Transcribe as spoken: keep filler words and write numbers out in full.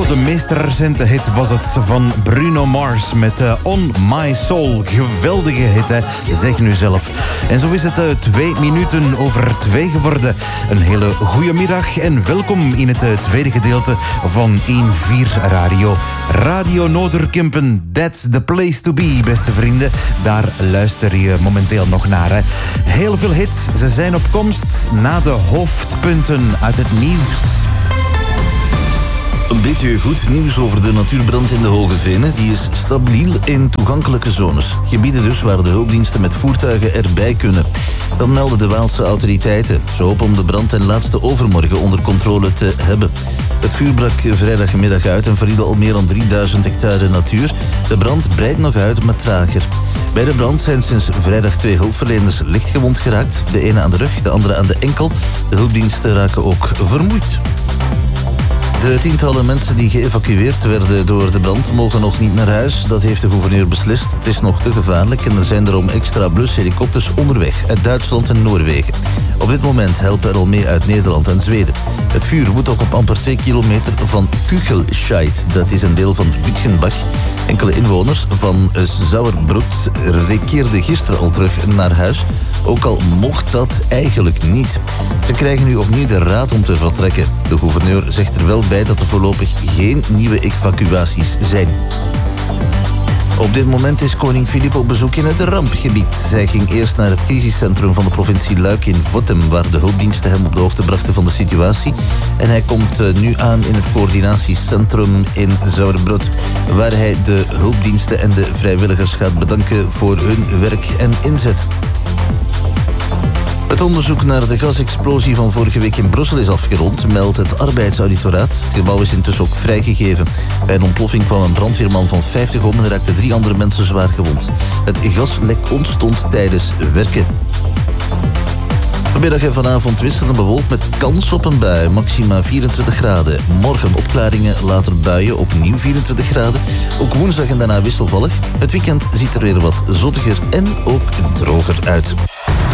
de meest recente hit was het van Bruno Mars met uh, On My Soul. Geweldige hit, hè? Zeg nu zelf. En zo is het uh, twee minuten over twee geworden. Een hele goede middag en welkom in het uh, tweede gedeelte van één vier Radio. Radio Noorderkempen, that's the place to be, beste vrienden. Daar luister je momenteel nog naar, hè? Heel veel hits, ze zijn op komst na de hoofdpunten uit het nieuws. Een beetje goed nieuws over de natuurbrand in de Hoge Venen. Die is stabiel in toegankelijke zones. Gebieden dus waar de hulpdiensten met voertuigen erbij kunnen. Dat melden de Waalse autoriteiten. Ze hopen om de brand ten laatste overmorgen onder controle te hebben. Het vuur brak vrijdagmiddag uit en verriedde al meer dan drieduizend hectare natuur. De brand breidt nog uit, maar trager. Bij de brand zijn sinds vrijdag twee hulpverleners lichtgewond geraakt. De ene aan de rug, de andere aan de enkel. De hulpdiensten raken ook vermoeid. De tientallen mensen die geëvacueerd werden door de brand mogen nog niet naar huis. Dat heeft de gouverneur beslist. Het is nog te gevaarlijk en er zijn daarom extra blushelikopters onderweg uit Duitsland en Noorwegen. Op dit moment helpen er al mee uit Nederland en Zweden. Het vuur woedt ook op amper twee kilometer van Kuchelscheid. Dat is een deel van Bütgenbach. Enkele inwoners van Sauerbrot keerden gisteren al terug naar huis. Ook al mocht dat eigenlijk niet. Ze krijgen nu opnieuw de raad om te vertrekken. De gouverneur zegt er wel bij dat er voorlopig geen nieuwe evacuaties zijn. Op dit moment is koning Filip op bezoek in het rampgebied. Hij ging eerst naar het crisiscentrum van de provincie Luik in Vottem, waar de hulpdiensten hem op de hoogte brachten van de situatie. En hij komt nu aan in het coördinatiecentrum in Sauerbrot, waar hij de hulpdiensten en de vrijwilligers gaat bedanken voor hun werk en inzet. Het onderzoek naar de gasexplosie van vorige week in Brussel is afgerond, meldt het arbeidsauditoraat. Het gebouw is intussen ook vrijgegeven. Bij een ontploffing kwam een brandweerman van vijftig om en raakten drie andere mensen zwaar gewond. Het gaslek ontstond tijdens werken. Vanmiddag en vanavond wisselend bewolkt met kans op een bui, maxima vierentwintig graden. Morgen opklaringen, later buien, opnieuw vierentwintig graden. Ook woensdag en daarna wisselvallig. Het weekend ziet er weer wat zonniger en ook droger uit.